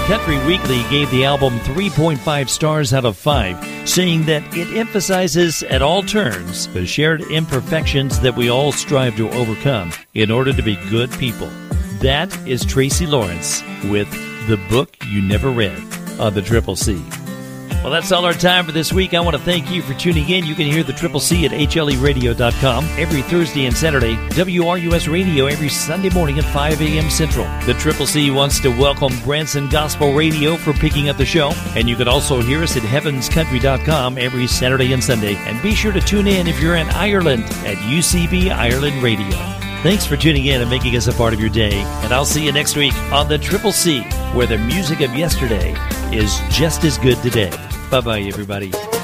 Country Weekly gave the album 3.5 stars out of 5, saying that it emphasizes at all turns the shared imperfections that we all strive to overcome in order to be good people. That is Tracy Lawrence with The Book You Never Read on the Triple C. Well, that's all our time for this week. I want to thank you for tuning in. You can hear the Triple C at HLEradio.com every Thursday and Saturday, WRUS Radio every Sunday morning at 5 a.m. Central. The Triple C wants to welcome Branson Gospel Radio for picking up the show. And you can also hear us at heavenscountry.com every Saturday and Sunday. And be sure to tune in if you're in Ireland at UCB Ireland Radio. Thanks for tuning in and making us a part of your day. And I'll see you next week on the Triple C, where the music of yesterday is just as good today. Bye-bye, everybody.